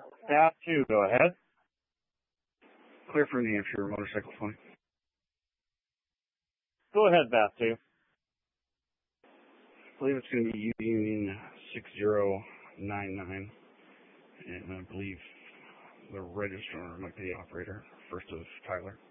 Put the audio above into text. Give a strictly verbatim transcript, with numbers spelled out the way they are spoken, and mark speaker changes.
Speaker 1: Path two, go ahead. Clear for New Hampshire, motorcycle twenty. Go ahead, Path two. I believe it's going to be Union six zero nine nine, and I believe the registrar might be the operator, first of Tyler.